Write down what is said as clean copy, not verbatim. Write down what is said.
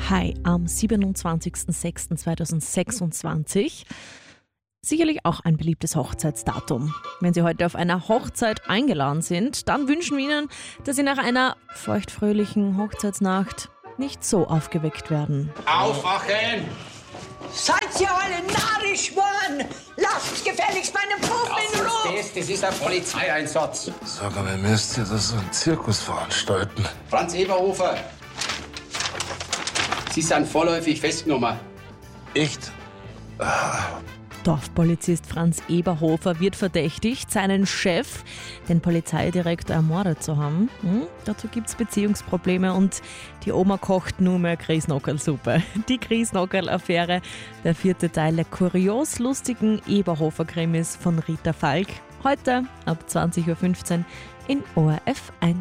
Hi, am 27.06.2026. Sicherlich auch ein beliebtes Hochzeitsdatum. Wenn Sie heute auf einer Hochzeit eingeladen sind, dann wünschen wir Ihnen, dass Sie nach einer feuchtfröhlichen Hochzeitsnacht nicht so aufgeweckt werden. Aufwachen! Seid ihr alle narrisch geworden? Lasst gefälligst meinen Puff in Ruhe! Das ist ein Polizeieinsatz. Sag mal, müsst ihr das so einen Zirkus veranstalten? Franz Eberhofer. Sie sind vorläufig festgenommen. Echt? Dorfpolizist Franz Eberhofer wird verdächtigt, seinen Chef, den Polizeidirektor, ermordet zu haben. Dazu gibt es Beziehungsprobleme und die Oma kocht nur mehr Grießnockerlsuppe. Die Grießnockerl-Affäre, der 4. Teil der kurios lustigen Eberhofer-Krimis von Rita Falk. Heute ab 20.15 Uhr in ORF 1.